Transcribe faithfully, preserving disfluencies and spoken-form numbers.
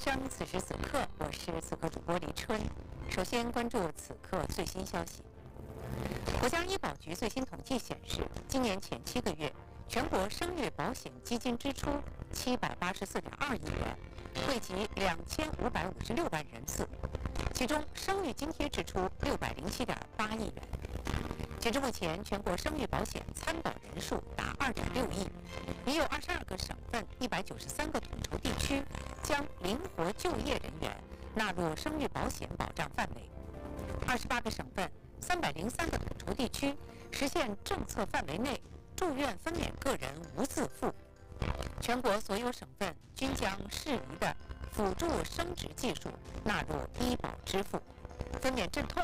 生，此时此刻，我是此刻主播李春。首先关注此刻最新消息。国家医保局最新统计显示，今年前七个月，全国生育保险基金支出七百八十四点二亿元，惠及两千五百五十六万人次，其中生育津贴支出六百零七点八亿元。截至目前，全国生育保险参保人数达二点六亿，已有二十二个省份、一百九十三个统筹地区将灵活就业人员纳入生育保险保障范围。二十八个省份、三百零三个统筹地区实现政策范围内住院分娩个人无自付。全国所有省份均将适宜的辅助生殖技术纳入医保支付，分娩镇痛